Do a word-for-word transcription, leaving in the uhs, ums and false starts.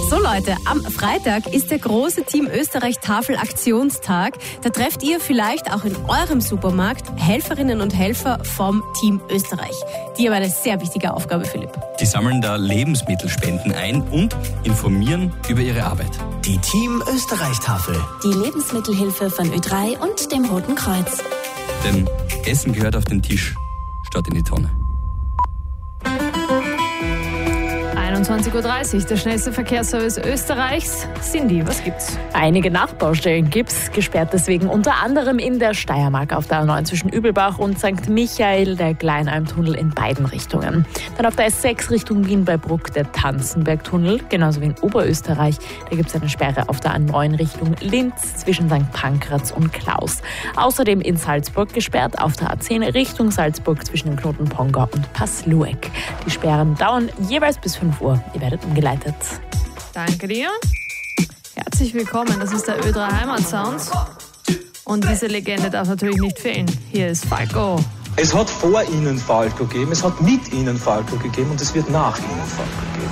So Leute, am Freitag ist der große Team Österreich-Tafel-Aktionstag. Da trefft ihr vielleicht auch in eurem Supermarkt Helferinnen und Helfer vom Team Österreich. Die haben eine sehr wichtige Aufgabe, Philipp. Die sammeln da Lebensmittelspenden ein und informieren über ihre Arbeit. Die Team Österreich-Tafel. Die Lebensmittelhilfe von Ö drei und dem Roten Kreuz. Denn Essen gehört auf den Tisch, statt in die Tonne. einundzwanzig Uhr dreißig, der schnellste Verkehrsservice Österreichs. Cindy, was gibt's? Einige Nachbaustellen gibt's, gesperrt deswegen unter anderem in der Steiermark auf der A neun zwischen Übelbach und Sankt Michael, der Kleinalmtunnel in beiden Richtungen. Dann auf der S sechs Richtung Wien bei Bruck der Tanzenbergtunnel, genauso wie in Oberösterreich. Da gibt's eine Sperre auf der A neun Richtung Linz zwischen Sankt Pankraz und Klaus. Außerdem in Salzburg gesperrt auf der A zehn Richtung Salzburg zwischen dem Knoten Pongau und Passlueck. Die Sperren dauern jeweils bis fünf Uhr. Ihr werdet umgeleitet. Danke dir. Herzlich willkommen, das ist der Ö drei Heimatsound. Und diese Legende darf natürlich nicht fehlen. Hier ist Falco. Es hat vor Ihnen Falco gegeben, es hat mit Ihnen Falco gegeben und es wird nach Ihnen Falco geben.